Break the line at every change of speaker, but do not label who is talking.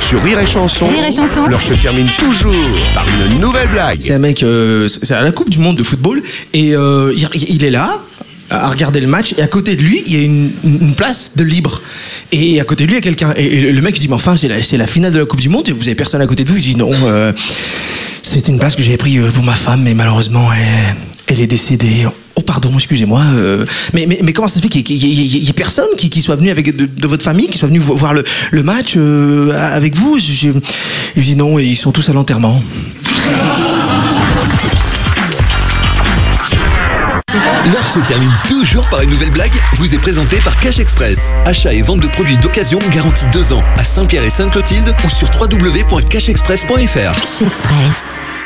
Sur Rire et Chanson,
Rire et Chanson.
l'heure se termine toujours par une nouvelle blague.
C'est un mec, c'est à la Coupe du Monde de football, et il est là à regarder le match, et à côté de lui il y a une place de libre, et à côté de lui il y a quelqu'un, et le mec il dit mais enfin c'est la finale de la Coupe du Monde et vous avez personne à côté de vous. Il dit non, c'était une place que j'avais prise pour ma femme, mais malheureusement elle est décédée. Oh pardon, excusez-moi, mais comment ça se fait qu'il y ait personne qui soit venu avec de votre famille, qui soit venu voir le match avec vous? Il dit non, et ils sont tous à l'enterrement.
L'heure se termine toujours par une nouvelle blague, vous est présentée par Cash Express. Achat et vente de produits d'occasion garantis 2 ans à Saint-Pierre et Sainte-Clotilde ou sur www.cashexpress.fr.
Cash Express.